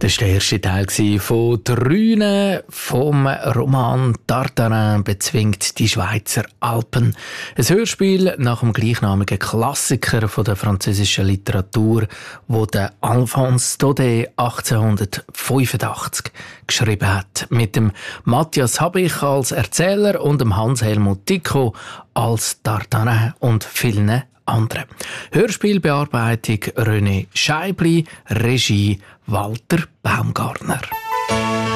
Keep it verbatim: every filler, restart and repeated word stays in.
Das war der erste Teil von «Drüne» vom Roman «Tartarin bezwingt die Schweizer Alpen». Ein Hörspiel nach dem gleichnamigen Klassiker von der französischen Literatur, wo der Alphonse Daudet achtzehnhundertfünfundachtzig geschrieben hat. Mit dem Matthias Habich als Erzähler und dem Hans-Helmut Dicko als Tartarin und vielen anderen. Hörspielbearbeitung René Scheibli, Regie Walter Baumgartner.